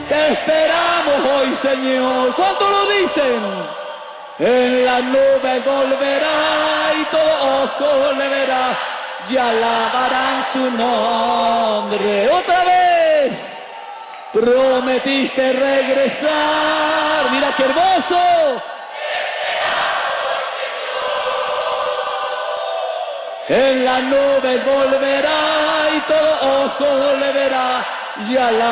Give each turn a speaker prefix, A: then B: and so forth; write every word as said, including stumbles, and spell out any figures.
A: Te esperamos hoy, Señor. ¿Cuánto lo dicen? En la nube volverá y todo ojo le verá y alabarán su nombre. Otra vez. Prometiste regresar. Mira qué hermoso. En la nube volverá y todo ojo le verá y alabarán.